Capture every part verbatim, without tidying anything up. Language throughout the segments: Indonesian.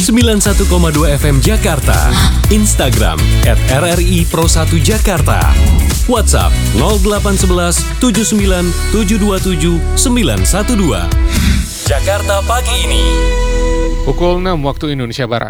sembilan puluh satu koma dua F M Jakarta. Instagram at R R I Pro satu Jakarta. WhatsApp nol delapan satu satu tujuh sembilan tujuh dua tujuh sembilan satu dua. Jakarta pagi ini. Pukul enam waktu Indonesia Barat.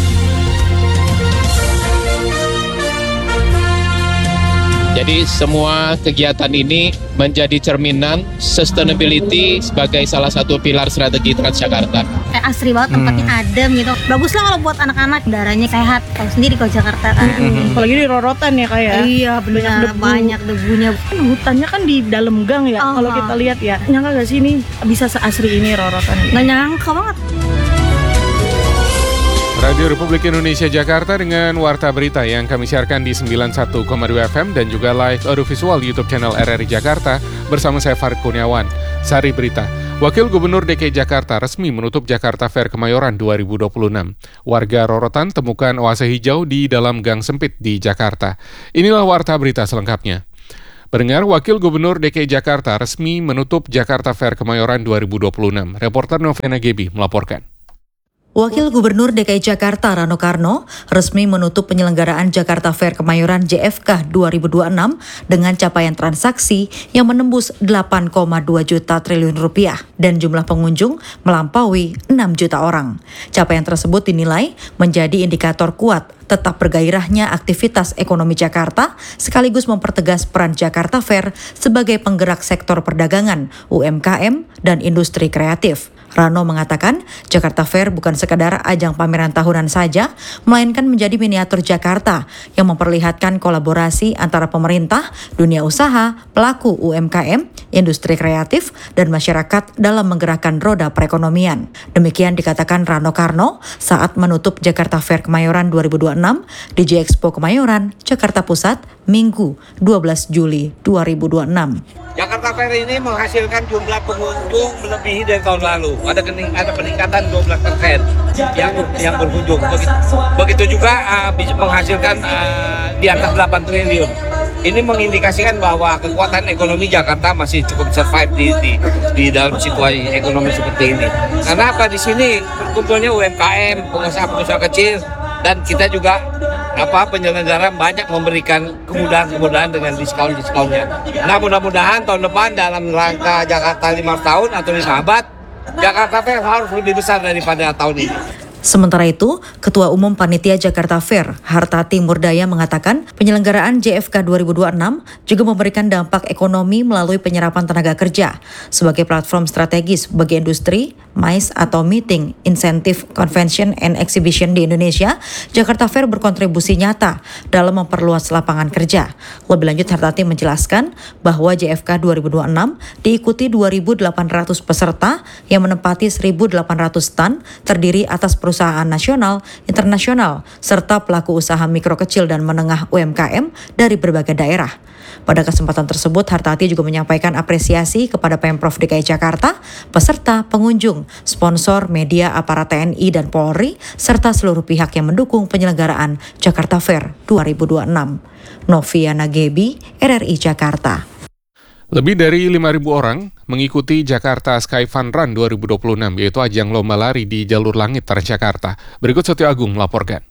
Jadi semua kegiatan ini menjadi cerminan sustainability sebagai salah satu pilar strategi Transjakarta. Kayak asri banget, tempatnya hmm. adem gitu. Bagus lah kalau buat anak-anak, udaranya sehat. Tahu sendiri kalau Jakarta kan. Hmm. Apalagi di rorotan ya kayak. Iya benar, banyak, banyak debunya. Kan hutannya kan di dalam gang ya. Oh. Kalau kita lihat ya, nyangka gak sih ini bisa seasri ini rorotan? Nggak nyangka banget. Radio Republik Indonesia Jakarta dengan Warta Berita yang kami siarkan di sembilan puluh satu koma dua F M dan juga live audiovisual YouTube channel R R I Jakarta bersama saya Farid Kurniawan. Sari Berita, Wakil Gubernur D K I Jakarta resmi menutup Jakarta Fair Kemayoran dua ribu dua puluh enam. Warga Rorotan temukan oase hijau di dalam gang sempit di Jakarta. Inilah Warta Berita selengkapnya. Pendengar, Wakil Gubernur D K I Jakarta resmi menutup Jakarta Fair Kemayoran dua ribu dua puluh enam. Reporter Novena Gebi melaporkan. Wakil Gubernur D K I Jakarta Rano Karno resmi menutup penyelenggaraan Jakarta Fair Kemayoran J F K dua ribu dua puluh enam dengan capaian transaksi yang menembus delapan koma dua juta triliun rupiah dan jumlah pengunjung melampaui enam juta orang. Capaian tersebut dinilai menjadi indikator kuat tetap bergairahnya aktivitas ekonomi Jakarta sekaligus mempertegas peran Jakarta Fair sebagai penggerak sektor perdagangan, U M K M, dan industri kreatif. Rano mengatakan, Jakarta Fair bukan sekadar ajang pameran tahunan saja, melainkan menjadi miniatur Jakarta yang memperlihatkan kolaborasi antara pemerintah, dunia usaha, pelaku U M K M, industri kreatif, dan masyarakat dalam menggerakkan roda perekonomian. Demikian dikatakan Rano Karno saat menutup Jakarta Fair Kemayoran dua ribu dua puluh enam di J Expo Kemayoran, Jakarta Pusat, Minggu dua belas Juli dua ribu dua puluh enam. Jakarta Fair ini menghasilkan jumlah pengunjung melebihi dari tahun lalu. Ada, kening, ada peningkatan dua belas persen yang yang berkunjung. Begitu, begitu juga uh, bisa menghasilkan uh, di atas delapan triliun. Ini mengindikasikan bahwa kekuatan ekonomi Jakarta masih cukup survive di, di, di dalam situasi ekonomi seperti ini. Karena apa, di sini berkumpulnya U M K M, pengusaha-pengusaha kecil, dan kita juga apa penyelenggara banyak memberikan kemudahan-kemudahan dengan diskon-diskonnya. Nah, mudah-mudahan tahun depan dalam rangka Jakarta lima tahun atau lima abad, Jakarta Fair harus lebih besar daripada tahun ini. Sementara itu, Ketua Umum Panitia Jakarta Fair, Hartati Murdaya mengatakan penyelenggaraan J F K dua ribu dua puluh enam juga memberikan dampak ekonomi melalui penyerapan tenaga kerja. Sebagai platform strategis bagi industri, M I C E atau Meeting, Incentive, Convention, and Exhibition di Indonesia, Jakarta Fair berkontribusi nyata dalam memperluas lapangan kerja. Lebih lanjut, Hartati menjelaskan bahwa J F K dua ribu dua puluh enam diikuti dua ribu delapan ratus peserta yang menempati seribu delapan ratus stand terdiri atas perusahaan perusahaan nasional, internasional, serta pelaku usaha mikro kecil dan menengah U M K M dari berbagai daerah. Pada kesempatan tersebut, Hartati juga menyampaikan apresiasi kepada Pemprov D K I Jakarta, peserta, pengunjung, sponsor, media, aparat T N I dan Polri, serta seluruh pihak yang mendukung penyelenggaraan Jakarta Fair dua ribu dua puluh enam. Noviana Gebi, R R I Jakarta. Lebih dari lima ribu orang mengikuti Jakarta Sky Fun Run dua ribu dua puluh enam, yaitu ajang lomba lari di jalur langit Transjakarta. Berikut Setio Agung melaporkan.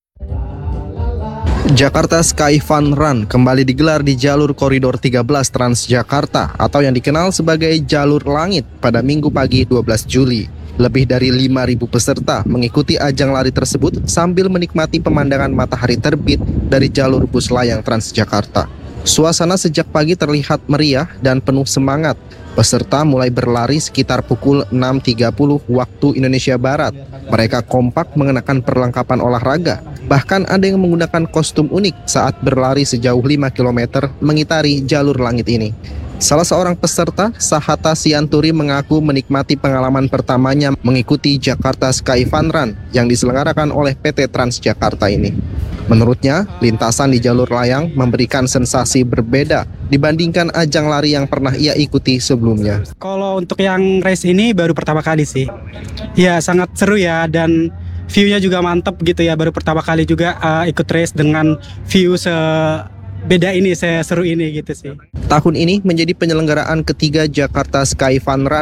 Jakarta Sky Fun Run kembali digelar di jalur koridor tiga belas Transjakarta atau yang dikenal sebagai jalur langit pada Minggu pagi dua belas Juli. Lebih dari lima ribu peserta mengikuti ajang lari tersebut sambil menikmati pemandangan matahari terbit dari jalur bus layang Transjakarta. Suasana sejak pagi terlihat meriah dan penuh semangat. Peserta mulai berlari sekitar pukul enam tiga puluh waktu Indonesia Barat. Mereka kompak mengenakan perlengkapan olahraga. Bahkan ada yang menggunakan kostum unik saat berlari sejauh lima kilometer mengitari jalur langit ini. Salah seorang peserta, Sahata Sianturi, mengaku menikmati pengalaman pertamanya mengikuti Jakarta Sky Fun Run yang diselenggarakan oleh P T Transjakarta ini. Menurutnya, lintasan di jalur layang memberikan sensasi berbeda dibandingkan ajang lari yang pernah ia ikuti sebelumnya. Kalau untuk yang race ini baru pertama kali sih. Ya, sangat seru ya, dan view-nya juga mantap gitu ya. Baru pertama kali juga uh, ikut race dengan view se beda ini, seseru ini gitu sih. Tahun ini menjadi penyelenggaraan ketiga Jakarta Sky Fun Run.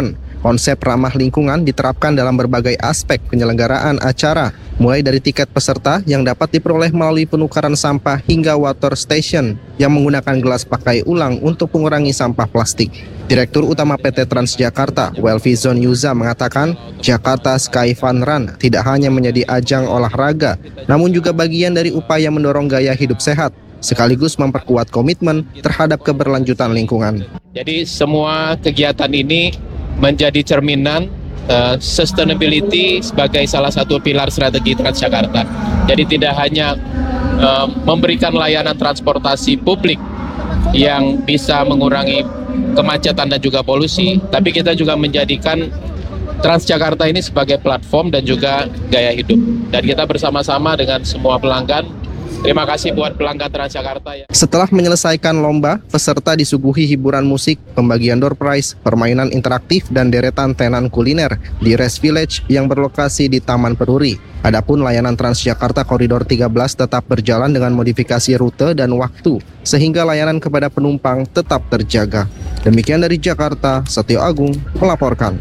Konsep ramah lingkungan diterapkan dalam berbagai aspek penyelenggaraan acara, mulai dari tiket peserta yang dapat diperoleh melalui penukaran sampah hingga water station yang menggunakan gelas pakai ulang untuk mengurangi sampah plastik. Direktur Utama P T Transjakarta, Welvizon Yuza mengatakan, Jakarta Sky Fun Run tidak hanya menjadi ajang olahraga, namun juga bagian dari upaya mendorong gaya hidup sehat, sekaligus memperkuat komitmen terhadap keberlanjutan lingkungan. Jadi semua kegiatan ini menjadi cerminan uh, sustainability sebagai salah satu pilar strategi Transjakarta. Jadi tidak hanya uh, memberikan layanan transportasi publik yang bisa mengurangi kemacetan dan juga polusi, tapi kita juga menjadikan Transjakarta ini sebagai platform dan juga gaya hidup. Dan kita bersama-sama dengan semua pelanggan. Terima kasih buat pelanggan Transjakarta ya. Setelah menyelesaikan lomba, peserta disuguhi hiburan musik, pembagian door prize, permainan interaktif, dan deretan tenan kuliner di Rest Village yang berlokasi di Taman Peruri. Adapun layanan Transjakarta Koridor tiga belas tetap berjalan dengan modifikasi rute dan waktu, sehingga layanan kepada penumpang tetap terjaga. Demikian dari Jakarta, Setio Agung melaporkan.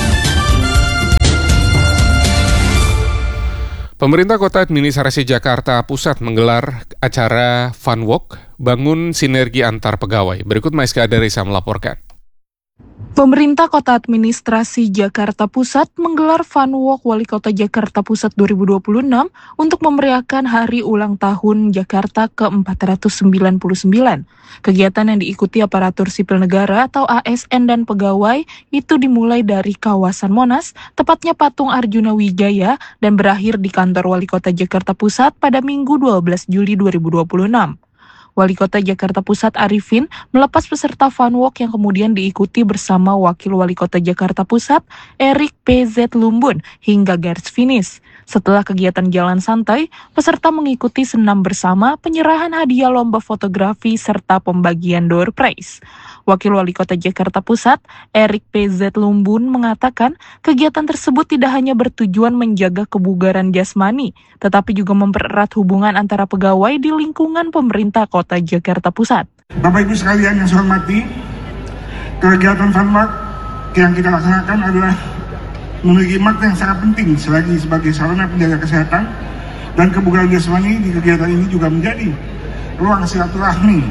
Pemerintah Kota Administrasi Jakarta Pusat menggelar acara Fun Walk, bangun sinergi antar pegawai. Berikut Maiska Adarisa melaporkan. Pemerintah Kota Administrasi Jakarta Pusat menggelar Fun Walk Wali Kota Jakarta Pusat dua ribu dua puluh enam untuk memeriahkan hari ulang tahun Jakarta ke empat ratus sembilan puluh sembilan. Kegiatan yang diikuti aparatur sipil negara atau A S N dan pegawai itu dimulai dari kawasan Monas, tepatnya patung Arjuna Wijaya, dan berakhir di kantor Wali Kota Jakarta Pusat pada Minggu dua belas Juli dua ribu dua puluh enam. Wali Kota Jakarta Pusat Arifin melepas peserta Fun Walk yang kemudian diikuti bersama Wakil Wali Kota Jakarta Pusat, Erik P Z Lumbun, hingga garis finish. Setelah kegiatan jalan santai, peserta mengikuti senam bersama, penyerahan hadiah lomba fotografi, serta pembagian door prize. Wakil Wali Kota Jakarta Pusat, Erik P Z Lumbun, mengatakan kegiatan tersebut tidak hanya bertujuan menjaga kebugaran jasmani, tetapi juga mempererat hubungan antara pegawai di lingkungan pemerintah Kota Jakarta Pusat. Bapak Ibu sekalian yang saya hormati, kegiatan Fun Walk yang kita laksanakan adalah memiliki makna yang sangat penting selagi sebagai sarana penjaga kesehatan dan kebugaran jasmani. Di kegiatan ini juga menjadi ruang silaturahmi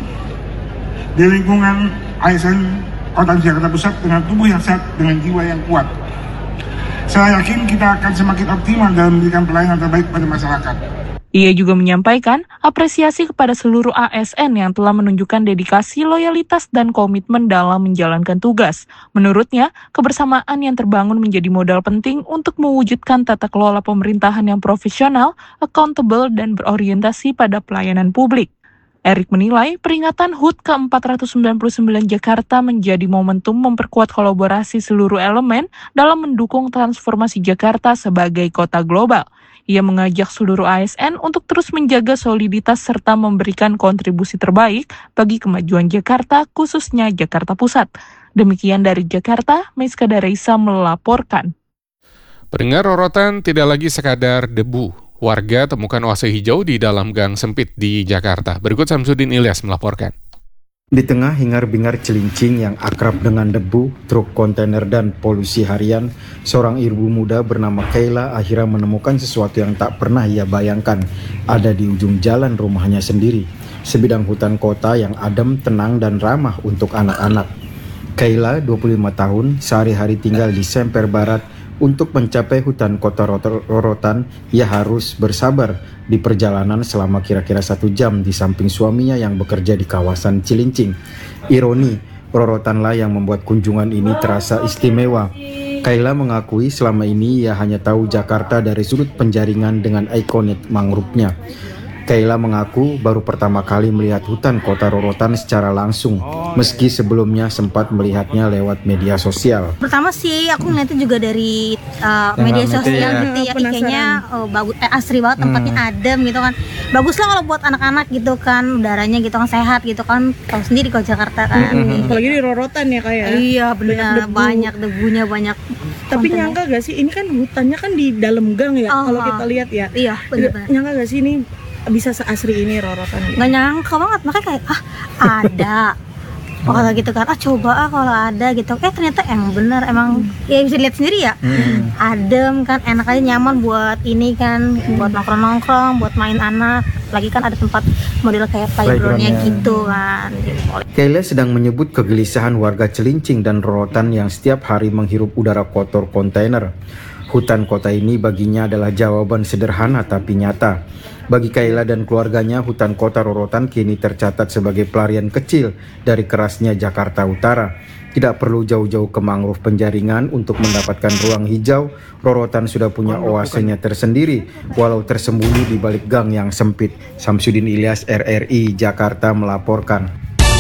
di lingkungan A S N Kota Jakarta Pusat dengan tubuh yang sehat, dengan jiwa yang kuat. Saya yakin kita akan semakin optimal dalam memberikan pelayanan terbaik pada masyarakat. Ia juga menyampaikan apresiasi kepada seluruh A S N yang telah menunjukkan dedikasi, loyalitas, dan komitmen dalam menjalankan tugas. Menurutnya, kebersamaan yang terbangun menjadi modal penting untuk mewujudkan tata kelola pemerintahan yang profesional, accountable, dan berorientasi pada pelayanan publik. Erik menilai peringatan H U T ke empat ratus sembilan puluh sembilan Jakarta menjadi momentum memperkuat kolaborasi seluruh elemen dalam mendukung transformasi Jakarta sebagai kota global. Ia mengajak seluruh A S N untuk terus menjaga soliditas serta memberikan kontribusi terbaik bagi kemajuan Jakarta, khususnya Jakarta Pusat. Demikian dari Jakarta, Maiska Adarisa melaporkan. Pendengar, rorotan tidak lagi sekadar debu. Warga temukan oase hijau di dalam gang sempit di Jakarta. Berikut Samsudin Ilyas melaporkan. Di tengah hingar-bingar Cilincing yang akrab dengan debu, truk kontainer, dan polusi harian, seorang ibu muda bernama Kayla akhirnya menemukan sesuatu yang tak pernah ia bayangkan ada di ujung jalan rumahnya sendiri. Sebidang hutan kota yang adem, tenang, dan ramah untuk anak-anak. Kayla, dua puluh lima tahun, sehari-hari tinggal di Semper Barat. Untuk mencapai hutan kota rorotan, ia harus bersabar di perjalanan selama kira-kira satu jam di samping suaminya yang bekerja di kawasan Cilincing. Ironi, rorotanlah yang membuat kunjungan ini terasa istimewa. Kayla mengakui selama ini ia hanya tahu Jakarta dari sudut penjaringan dengan ikonik mangrove-nya. Kayla mengaku baru pertama kali melihat hutan kota rorotan secara langsung, meski sebelumnya sempat melihatnya lewat media sosial. Pertama sih aku ngeliatnya juga dari uh, media sosial ya. gitu ya, Penasaran. kayaknya oh, bagus, eh, asri banget tempatnya, Hmm. adem gitu kan. Bagus lah kalau buat anak-anak gitu kan, udaranya gitu kan sehat gitu kan. Tahu sendiri kalau Jakarta kan. Hmm, apalagi di rorotan ya kayak. Iya benar, debu. banyak debunya, banyak. Tapi kontennya. nyangka gak sih, ini kan hutannya kan di dalam gang ya, Oh, kalau kita lihat ya. Iya benar-benar. Nyangka gak sih ini bisa seasri ini rorotan? Nggak nyangka banget, makanya kayak ah ada Kalau gitu kan, ah coba ah kalau ada gitu. Eh ternyata emang bener, emang ya bisa dilihat sendiri ya. Hmm. Adem kan, enak aja, nyaman buat ini kan, buat nongkrong-nongkrong, buat main anak. Lagi kan ada tempat model kayak playgroundnya gitu kan. Keila sedang menyebut kegelisahan warga Cilincing dan Rorotan yang setiap hari menghirup udara kotor kontainer. Hutan kota ini baginya adalah jawaban sederhana tapi nyata. Bagi Keila dan keluarganya, hutan kota Rorotan kini tercatat sebagai pelarian kecil dari kerasnya Jakarta Utara. Tidak perlu jauh-jauh ke mangrove penjaringan untuk mendapatkan ruang hijau. Rorotan sudah punya oasenya tersendiri, walau tersembunyi di balik gang yang sempit. Samsudin Ilyas, R R I Jakarta melaporkan.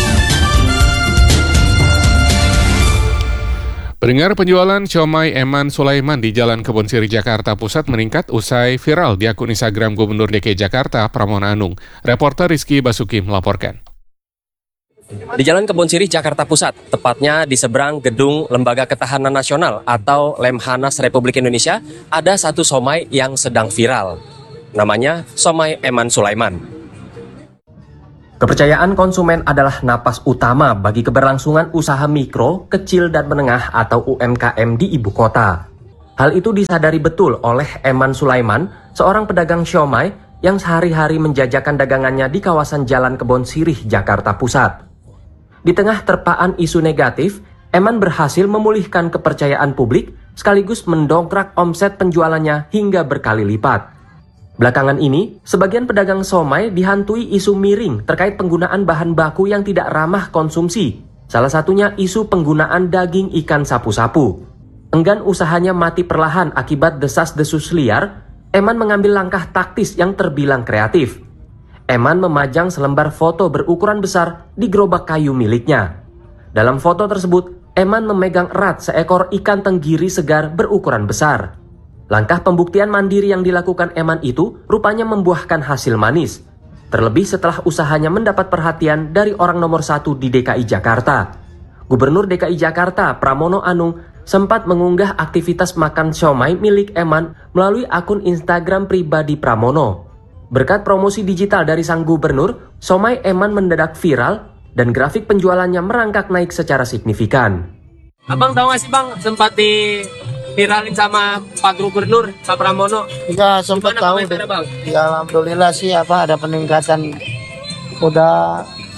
Pendengar, penjualan siomay Eman Sulaiman di Jalan Kebon Sirih Jakarta Pusat meningkat usai viral di akun Instagram Gubernur D K I Jakarta Pramono Anung. Reporter Rizky Basuki melaporkan. Di Jalan Kebon Sirih Jakarta Pusat, tepatnya di seberang Gedung Lembaga Ketahanan Nasional atau Lemhanas Republik Indonesia, ada satu somai yang sedang viral. Namanya somai Eman Sulaiman. Kepercayaan konsumen adalah napas utama bagi keberlangsungan usaha mikro, kecil, dan menengah atau U M K M di ibu kota. Hal itu disadari betul oleh Eman Sulaiman, seorang pedagang siomay yang sehari-hari menjajakan dagangannya di kawasan Jalan Kebon Sirih, Jakarta Pusat. Di tengah terpaan isu negatif, Eman berhasil memulihkan kepercayaan publik sekaligus mendongkrak omset penjualannya hingga berkali lipat. Belakangan ini, sebagian pedagang somai dihantui isu miring terkait penggunaan bahan baku yang tidak ramah konsumsi. Salah satunya isu penggunaan daging ikan sapu-sapu. Enggan usahanya mati perlahan akibat desas-desus liar, Eman mengambil langkah taktis yang terbilang kreatif. Eman memajang selembar foto berukuran besar di gerobak kayu miliknya. Dalam foto tersebut, Eman memegang erat seekor ikan tenggiri segar berukuran besar. Langkah pembuktian mandiri yang dilakukan Eman itu rupanya membuahkan hasil manis. Terlebih setelah usahanya mendapat perhatian dari orang nomor satu di D K I Jakarta. Gubernur D K I Jakarta Pramono Anung sempat mengunggah aktivitas makan siomay milik Eman melalui akun Instagram pribadi Pramono. Berkat promosi digital dari sang gubernur, siomay Eman mendadak viral dan grafik penjualannya merangkak naik secara signifikan. Abang tahu nggak sih bang, sempat di viralin sama Pak Gubernur, Pak Pramono? Iya, sempat tahu deh. Bang? Ya, alhamdulillah sih apa ada peningkatan, udah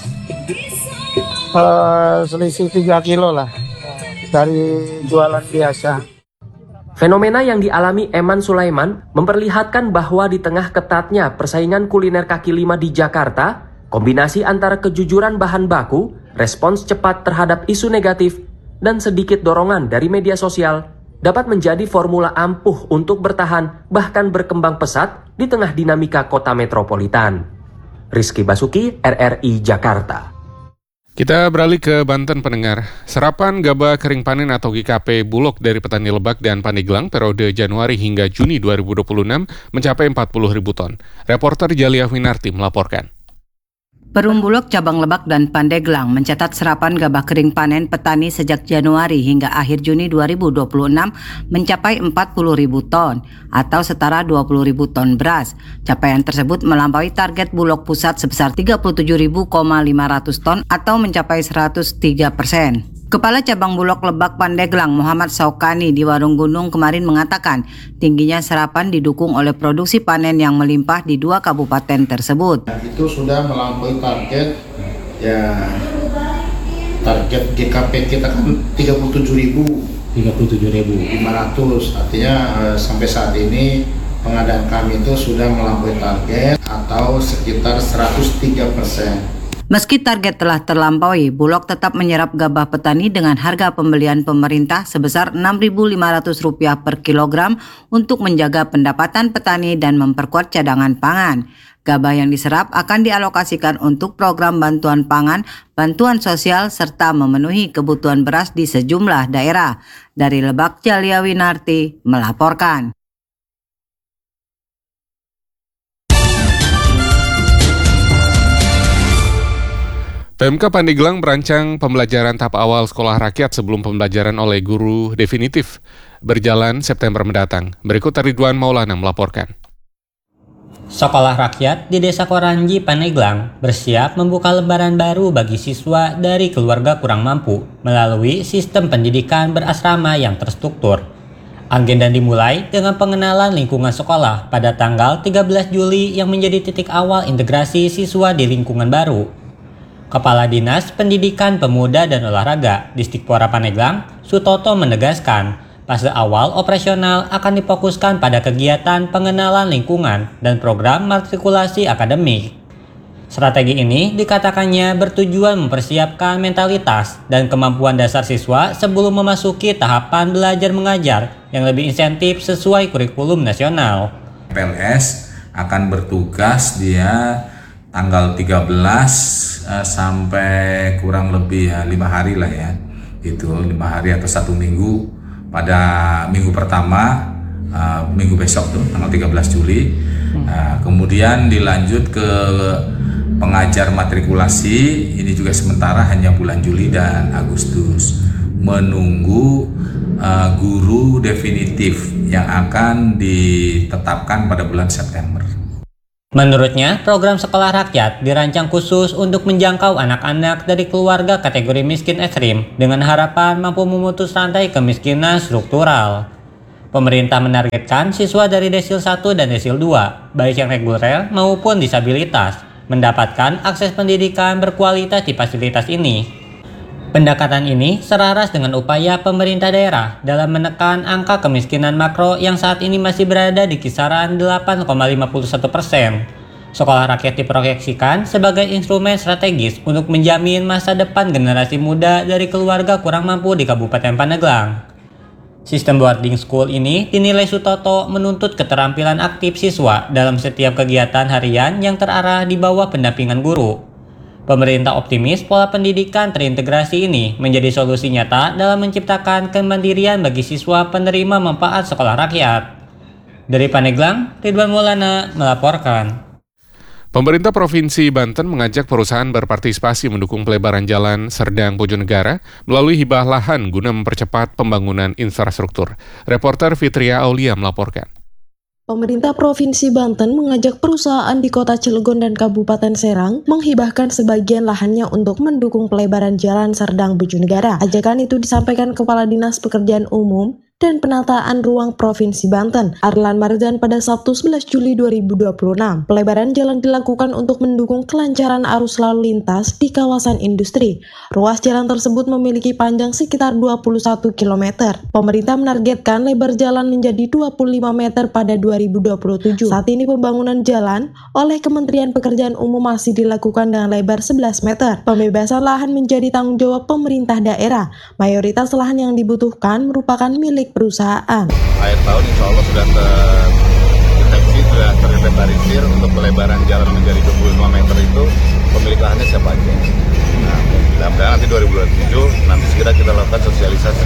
uh, selisih tiga kilo lah dari jualan biasa. Fenomena yang dialami Eman Sulaiman memperlihatkan bahwa di tengah ketatnya persaingan kuliner kaki lima di Jakarta, kombinasi antara kejujuran bahan baku, respons cepat terhadap isu negatif, dan sedikit dorongan dari media sosial dapat menjadi formula ampuh untuk bertahan bahkan berkembang pesat di tengah dinamika kota metropolitan. Rizky Basuki, R R I Jakarta. Kita beralih ke Banten, pendengar. Serapan gabah kering panen atau G K P Bulog dari petani Lebak dan Pandeglang periode Januari hingga Juni dua ribu dua puluh enam mencapai empat puluh ribu ton. Reporter Jalia Winarti melaporkan. Perum Bulog cabang Lebak dan Pandeglang mencatat serapan gabah kering panen petani sejak Januari hingga akhir Juni dua ribu dua puluh enam mencapai empat puluh ribu ton atau setara dua puluh ribu ton beras. Capaian tersebut melampaui target Bulog pusat sebesar tiga puluh tujuh ribu lima ratus ton atau mencapai seratus tiga persen. Kepala Cabang Bulog Lebak Pandeglang Muhammad Saukani di Warung Gunung kemarin mengatakan tingginya serapan didukung oleh produksi panen yang melimpah di dua kabupaten tersebut. Itu sudah melampaui target, ya target G K P kita kan tiga puluh tujuh ribu lima ratus, artinya eh, sampai saat ini pengadaan kami itu sudah melampaui target atau sekitar seratus tiga persen. Meski target telah terlampaui, Bulog tetap menyerap gabah petani dengan harga pembelian pemerintah sebesar enam ribu lima ratus rupiah per kilogram untuk menjaga pendapatan petani dan memperkuat cadangan pangan. Gabah yang diserap akan dialokasikan untuk program bantuan pangan, bantuan sosial, serta memenuhi kebutuhan beras di sejumlah daerah. Dari Lebak, Jalia Winarti melaporkan. P M K Pandeglang merancang pembelajaran tahap awal sekolah rakyat sebelum pembelajaran oleh guru definitif berjalan September mendatang. Berikut Ridwan Maulana melaporkan. Sekolah rakyat di Desa Koranji, Pandeglang bersiap membuka lembaran baru bagi siswa dari keluarga kurang mampu melalui sistem pendidikan berasrama yang terstruktur. Agenda dimulai dengan pengenalan lingkungan sekolah pada tanggal tiga belas Juli yang menjadi titik awal integrasi siswa di lingkungan baru. Kepala Dinas Pendidikan Pemuda dan Olahraga Distikpora Pandeglang, Sutoto menegaskan, fase awal operasional akan difokuskan pada kegiatan pengenalan lingkungan dan program matrikulasi akademik. Strategi ini dikatakannya bertujuan mempersiapkan mentalitas dan kemampuan dasar siswa sebelum memasuki tahapan belajar mengajar yang lebih insentif sesuai kurikulum nasional. P L S akan bertugas dia tanggal tiga belas uh, sampai kurang lebih ya lima hari lah ya, itu lima hari atau satu minggu. Pada minggu pertama, uh, minggu besok tuh, tanggal tiga belas Juli, uh, kemudian dilanjut ke pengajar matrikulasi, ini juga sementara hanya bulan Juli dan Agustus, menunggu uh, guru definitif yang akan ditetapkan pada bulan September. Menurutnya, program sekolah rakyat dirancang khusus untuk menjangkau anak-anak dari keluarga kategori miskin ekstrim dengan harapan mampu memutus rantai kemiskinan struktural. Pemerintah menargetkan siswa dari desil satu dan desil dua, baik yang reguler maupun disabilitas, mendapatkan akses pendidikan berkualitas di fasilitas ini. Pendekatan ini selaras dengan upaya pemerintah daerah dalam menekan angka kemiskinan makro yang saat ini masih berada di kisaran delapan koma lima satu persen. Sekolah rakyat diproyeksikan sebagai instrumen strategis untuk menjamin masa depan generasi muda dari keluarga kurang mampu di Kabupaten Pandeglang. Sistem boarding school ini dinilai Sutoto menuntut keterampilan aktif siswa dalam setiap kegiatan harian yang terarah di bawah pendampingan guru. Pemerintah optimis pola pendidikan terintegrasi ini menjadi solusi nyata dalam menciptakan kemandirian bagi siswa penerima manfaat sekolah rakyat. Dari Pandeglang, Ridwan Maulana melaporkan. Pemerintah Provinsi Banten mengajak perusahaan berpartisipasi mendukung pelebaran jalan Serdang Bojonegara melalui hibah lahan guna mempercepat pembangunan infrastruktur. Reporter Fitria Aulia melaporkan. Pemerintah Provinsi Banten mengajak perusahaan di Kota Cilegon dan Kabupaten Serang menghibahkan sebagian lahannya untuk mendukung pelebaran jalan Serdang Bojonegara. Ajakan itu disampaikan Kepala Dinas Pekerjaan Umum dan Penataan Ruang Provinsi Banten, Arlan Marzan pada Sabtu sebelas Juli dua ribu dua puluh enam. Pelebaran jalan dilakukan untuk mendukung kelancaran arus lalu lintas di kawasan industri. Ruas jalan tersebut memiliki panjang sekitar dua puluh satu kilometer. Pemerintah menargetkan lebar jalan menjadi dua puluh lima meter pada dua ribu dua puluh tujuh. Saat ini pembangunan jalan oleh Kementerian Pekerjaan Umum masih dilakukan dengan lebar sebelas meter. Pembebasan lahan menjadi tanggung jawab pemerintah daerah. Mayoritas lahan yang dibutuhkan merupakan milik perusahaan. Akhir tahun insya Allah sudah terdeteksi, sudah terinventarisir untuk pelebaran jalan menjadi dua puluh lima meter itu pemilik lahannya siapa aja. Nah, mudah-mudahan nanti dua ribu dua puluh tujuh nanti segera kita lakukan sosialisasi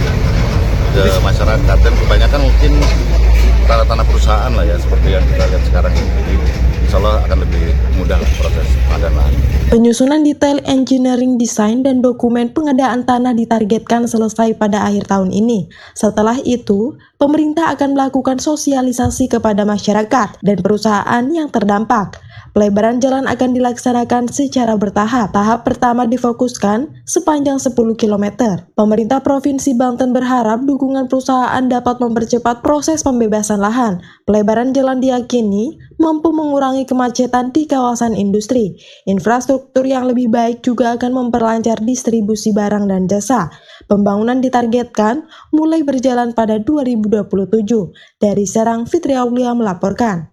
ke masyarakat dan kebanyakan mungkin tanah-tanah perusahaan lah ya seperti yang kita lihat sekarang ini. Jadi insya Allah akan lebih mudah proses pengadaan lahan. Penyusunan detail engineering design dan dokumen pengadaan tanah ditargetkan selesai pada akhir tahun ini. Setelah itu, pemerintah akan melakukan sosialisasi kepada masyarakat dan perusahaan yang terdampak. Pelebaran jalan akan dilaksanakan secara bertahap. Tahap pertama difokuskan sepanjang sepuluh kilometer. Pemerintah Provinsi Banten berharap dukungan perusahaan dapat mempercepat proses pembebasan lahan. Pelebaran jalan diyakini mampu mengurangi kemacetan di kawasan industri. Infrastruktur yang lebih baik juga akan memperlancar distribusi barang dan jasa. Pembangunan ditargetkan mulai berjalan pada dua ribu dua puluh tujuh. Dari Serang, Fitri Aulia melaporkan.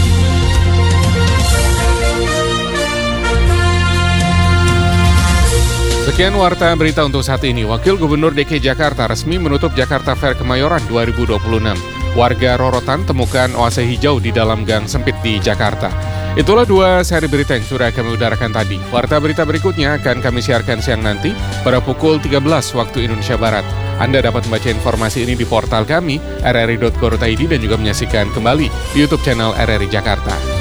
Sekian warta berita untuk saat ini. Wakil Gubernur D K I Jakarta resmi menutup Jakarta Fair Kemayoran dua ribu dua puluh enam. Warga Rorotan temukan oase hijau di dalam gang sempit di Jakarta. Itulah dua seri berita yang sudah kami udarakan tadi. Warta berita berikutnya akan kami siarkan siang nanti pada pukul tiga belas waktu Indonesia Barat. Anda dapat membaca informasi ini di portal kami r r i dot co dot i d dan juga menyaksikan kembali di YouTube channel R R I Jakarta.